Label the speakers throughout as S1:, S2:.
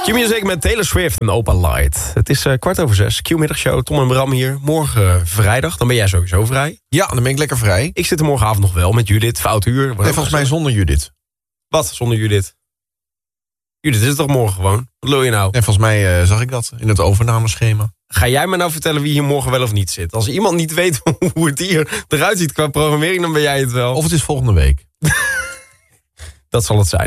S1: Q-Music met Taylor Swift en Opa Light. Het is 6:15, Q-middagshow, Tom en Bram hier. Morgen vrijdag, dan ben jij sowieso vrij.
S2: Ja, dan ben ik lekker vrij.
S1: Ik zit er morgenavond nog wel met Judith, fout uur.
S2: Nee, volgens mij zonder Judith.
S1: Wat, zonder Judith? Judith is het toch morgen gewoon? Wat lul je nou?
S2: En volgens mij zag ik dat in het overnameschema.
S1: Ga jij me nou vertellen wie hier morgen wel of niet zit? Als iemand niet weet hoe het hier eruit ziet qua programmering, dan ben jij het wel.
S2: Of het is volgende week.
S1: Dat zal het zijn.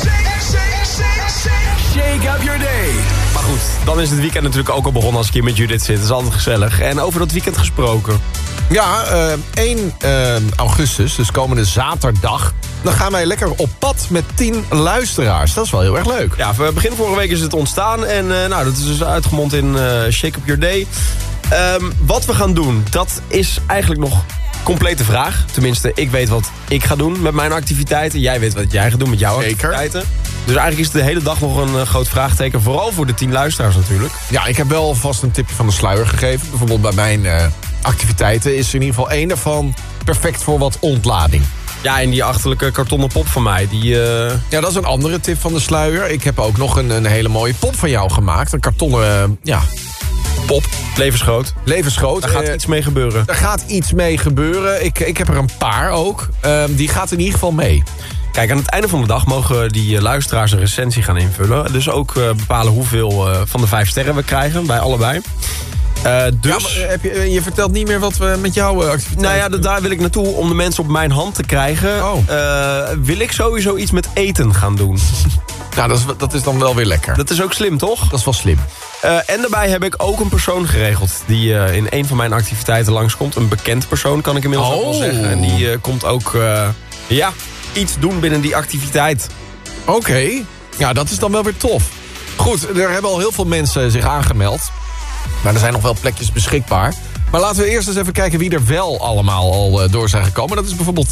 S3: Shake up your day.
S1: Maar goed, dan is het weekend natuurlijk ook al begonnen als ik hier met Judith zit. Dat is altijd gezellig. En over dat weekend gesproken.
S2: Ja, 1 augustus, dus komende zaterdag, dan gaan wij lekker op pad met 10 luisteraars. Dat is wel heel erg leuk.
S1: Ja, begin vorige week is het ontstaan. En dat is dus uitgemond in Shake Up Your Day. Wat we gaan doen, dat is eigenlijk nog complete vraag. Tenminste, ik weet wat ik ga doen met mijn activiteiten. Jij weet wat jij gaat doen met jouw activiteiten. Dus eigenlijk is het de hele dag nog een groot vraagteken. Vooral voor de 10 luisteraars natuurlijk.
S2: Ja, ik heb wel vast een tipje van de sluier gegeven. Bijvoorbeeld bij mijn activiteiten is er in ieder geval 1 daarvan perfect voor wat ontlading.
S1: Ja, en die achterlijke kartonnen pop van mij.
S2: Ja, dat is een andere tip van de sluier. Ik heb ook nog een hele mooie pop van jou gemaakt. Een kartonnen, pop.
S1: Levensgroot.
S2: Levensgroot.
S1: Daar gaat iets mee gebeuren.
S2: Daar gaat iets mee gebeuren. Ik heb er een paar ook. Die gaat in ieder geval mee.
S1: Kijk, aan het einde van de dag mogen die luisteraars een recensie gaan invullen. Dus ook bepalen hoeveel van de 5 sterren we krijgen bij allebei. Dus...
S2: Ja, maar je vertelt niet meer wat we met jouw activiteit...
S1: Nou ja, daar wil ik naartoe. Om de mensen op mijn hand te krijgen... wil ik sowieso iets met eten gaan doen.
S2: Nou, dat is dan wel weer lekker.
S1: Dat is ook slim, toch?
S2: Dat is wel slim.
S1: En daarbij heb ik ook een persoon geregeld... die in een van mijn activiteiten langskomt. Een bekend persoon, kan ik inmiddels ook wel zeggen. En die komt ook iets doen binnen die activiteit.
S2: Oké. Ja, dat is dan wel weer tof. Goed, er hebben al heel veel mensen zich aangemeld. Maar er zijn nog wel plekjes beschikbaar. Maar laten we eerst eens even kijken wie er wel allemaal al door zijn gekomen. Dat is bijvoorbeeld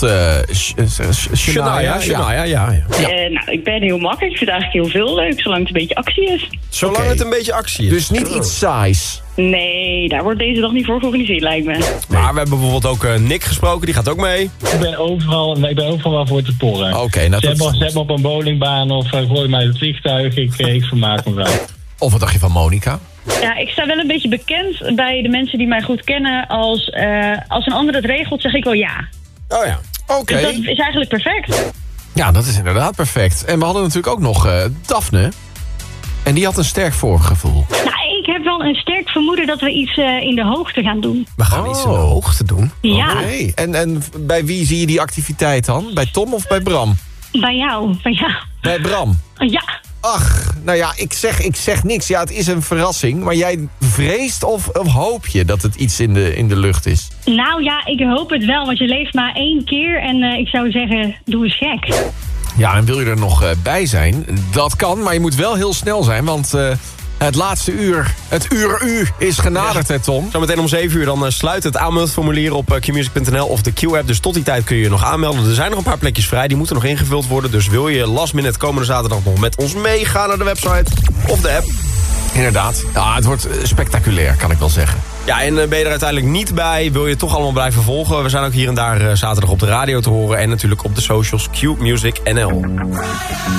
S2: Shania.
S1: Ja.
S4: Nou, ik ben heel makkelijk. Ik vind het eigenlijk heel veel leuk, zolang het een beetje actie is.
S1: Zolang het een beetje actie is.
S2: Dus niet iets saais.
S4: Nee, daar wordt deze dag niet voor georganiseerd, lijkt me.
S1: Maar we hebben bijvoorbeeld ook Nick gesproken, die gaat ook mee.
S5: Ik ben overal wel voor te porren.
S2: Oké, nou
S5: Zet me op een bowlingbaan of gooi mij het vliegtuig. Ik vermaak me wel.
S2: Of wat dacht je van Monica?
S4: Ja, ik sta wel een beetje bekend bij de mensen die mij goed kennen. Als een ander het regelt, zeg ik wel ja.
S1: Oh ja.
S2: Oké.
S4: Dus dat is eigenlijk perfect.
S2: Ja, dat is inderdaad perfect. En we hadden natuurlijk ook nog Daphne. En die had een sterk voorgevoel.
S4: Nou, ik heb wel een sterk vermoeden dat we iets in de hoogte gaan doen.
S1: We gaan iets in de hoogte doen.
S4: Ja.
S2: Oké. En bij wie zie je die activiteit dan? Bij Tom of bij Bram?
S4: Bij jou.
S2: Bij Bram?
S4: Ja.
S2: Ach, nou ja, ik zeg niks. Ja, het is een verrassing. Maar jij vreest of hoop je dat het iets in de lucht is?
S4: Nou ja, ik hoop het wel, want je leeft maar 1 keer. En ik zou zeggen, doe eens gek.
S2: Ja, en wil je er nog bij zijn? Dat kan, maar je moet wel heel snel zijn, want... Het laatste uur, het uur is genaderd, hè Tom?
S1: Zometeen om 7 uur dan sluit het aanmeldformulier op qmusic.nl of de Q-app. Dus tot die tijd kun je je nog aanmelden. Er zijn nog een paar plekjes vrij, die moeten nog ingevuld worden. Dus wil je last minute komende zaterdag nog met ons mee? Ga naar de website of de app.
S2: Inderdaad. Ja, het wordt spectaculair, kan ik wel zeggen.
S1: Ja, en ben je er uiteindelijk niet bij, wil je het toch allemaal blijven volgen? We zijn ook hier en daar zaterdag op de radio te horen en natuurlijk op de socials Q Music NL.